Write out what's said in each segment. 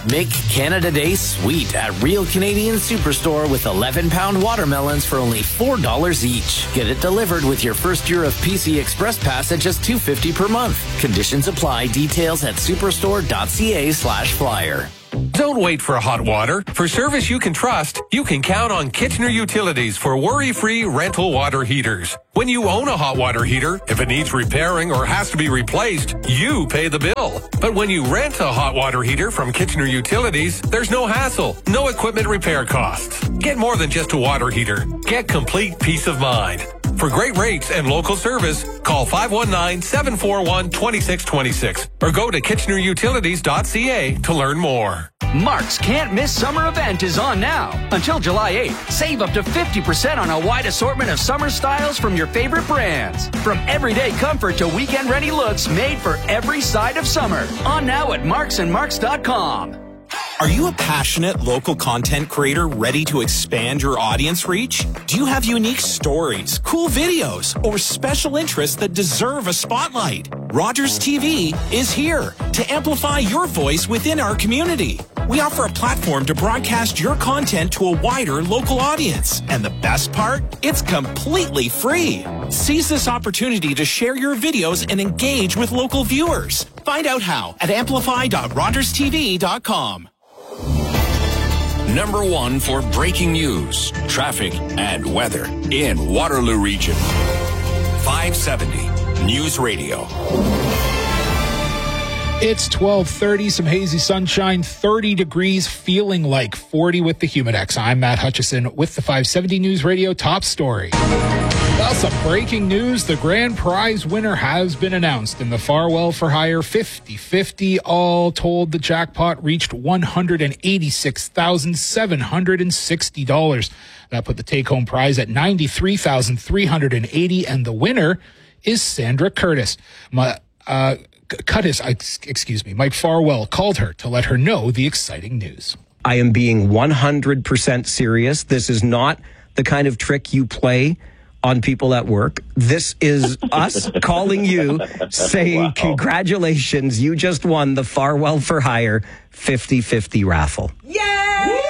Make Canada Day sweet at Real Canadian Superstore with 11-pound watermelons for only $4 each. Get it delivered with your first year of PC Express Pass at just $2.50 per month. Conditions apply. Details at superstore.ca/flyer. Don't wait for hot water. For service you can trust, you can count on Kitchener Utilities for worry-free rental water heaters. When you own a hot water heater, if it needs repairing or has to be replaced, you pay the bill. But when you rent a hot water heater from Kitchener Utilities, there's no hassle, no equipment repair costs. Get more than just a water heater. Get complete peace of mind. For great rates and local service, call 519-741-2626 or go to kitchenerutilities.ca to learn more. Mark's Can't Miss Summer event is on now. Until July 8th, save up to 50% on a wide assortment of summer styles from your favorite brands. From everyday comfort to weekend-ready looks made for every side of summer. On now at marksandmarks.com. Are you a passionate local content creator ready to expand your audience reach? Do you have unique stories, cool videos, or special interests that deserve a spotlight? Rogers TV is here to amplify your voice within our community. We offer a platform to broadcast your content to a wider local audience. And the best part? It's completely free. Seize this opportunity to share your videos and engage with local viewers. Find out how at amplify.rogerstv.com. Number one for breaking news, traffic, and weather in Waterloo Region. 570 News Radio. It's 12:30, some hazy sunshine, 30 degrees, feeling like 40 with the Humidex. I'm Matt Hutchison with the 570 News Radio top story. Well, some breaking news. The grand prize winner has been announced in the Farwell for Hire 50-50. All told, the jackpot reached $186,760. That put the take-home prize at $93,380, and the winner is Sandra Curtis. Mike Farwell called her to let her know the exciting news. I am being 100% serious. This is not the kind of trick you play on people at work. This is us calling you, saying, congratulations, you just won the Farwell for Hire 50-50 raffle. Yay!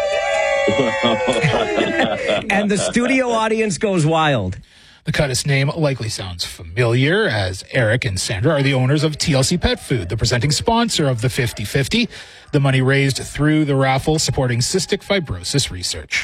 And the studio audience goes wild. The Cuttis name likely sounds familiar, as Eric and Sandra are the owners of TLC Pet Food, the presenting sponsor of the 50-50. The money raised through the raffle supporting cystic fibrosis research.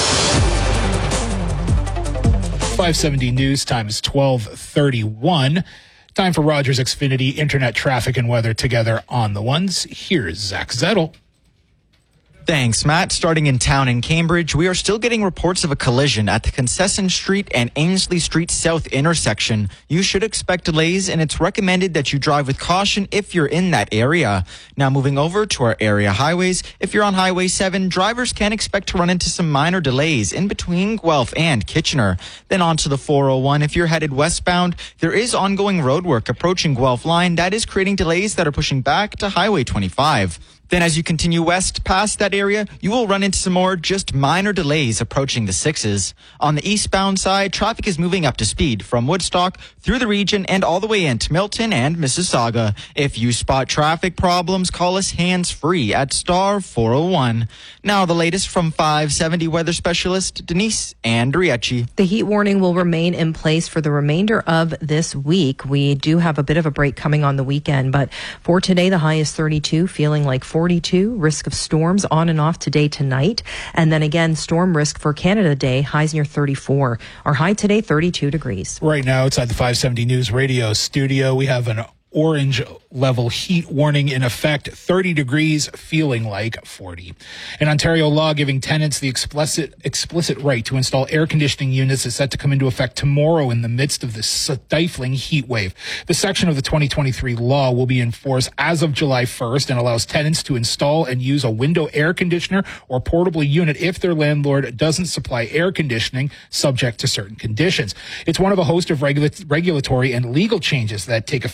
570 News, time is 12:31. Time for Rogers Xfinity internet traffic and weather together on the ones. Here's Zach Zettel. Thanks, Matt. Starting in town in Cambridge, we are still getting reports of a collision at the Concession Street and Ainsley Street South intersection. You should expect delays, and it's recommended that you drive with caution if you're in that area. Now moving over to our area highways, if you're on Highway 7, drivers can expect to run into some minor delays in between Guelph and Kitchener. Then on to the 401. If you're headed westbound, there is ongoing road work approaching Guelph Line. That is creating delays that are pushing back to Highway 25. Then as you continue west past that area, you will run into some more just minor delays approaching the 6s. On the eastbound side, traffic is moving up to speed from Woodstock through the region and all the way into Milton and Mississauga. If you spot traffic problems, call us hands-free at star 401. Now the latest from 570 weather specialist Denise Andriecci. The heat warning will remain in place for the remainder of this week. We do have a bit of a break coming on the weekend, but for today, the high is 32, feeling like 42. Risk of storms on and off today, tonight. And then again, storm risk for Canada Day, highs near 34. Our high today, 32 degrees. Right now, outside the 570 News Radio studio, we have an orange level heat warning in effect, 30 degrees, feeling like 40. An Ontario law giving tenants the explicit right to install air conditioning units is set to come into effect tomorrow in the midst of this stifling heat wave. The section of the 2023 law will be in force as of July 1st and allows tenants to install and use a window air conditioner or portable unit if their landlord doesn't supply air conditioning, subject to certain conditions. It's one of a host of regulatory and legal changes that take effect Canada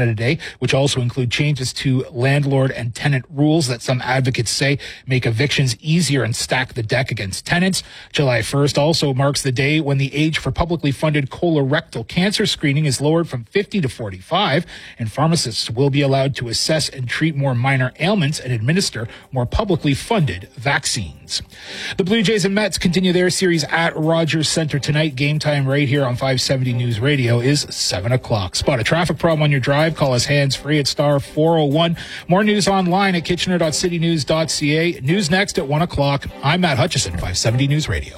Canada Day, which also include changes to landlord and tenant rules that some advocates say make evictions easier and stack the deck against tenants. July 1st also marks the day when the age for publicly funded colorectal cancer screening is lowered from 50 to 45, and pharmacists will be allowed to assess and treat more minor ailments and administer more publicly funded vaccines. The Blue Jays and Mets continue their series at Rogers Centre tonight. Game time right here on 570 News Radio is 7 o'clock. Spot a traffic problem on your drive, call us hands-free at star 401. More news online at kitchener.citynews.ca. News next at 1 o'clock. I'm Matt Hutchison, 570 News Radio.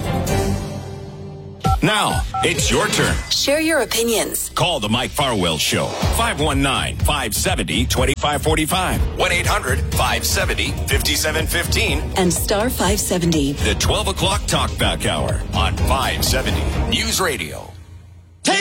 Now, it's your turn. Share your opinions. Call the Mike Farwell Show. 519-570-2545. 1-800-570-5715. And star 570. The 12 o'clock talkback hour on 570 News Radio.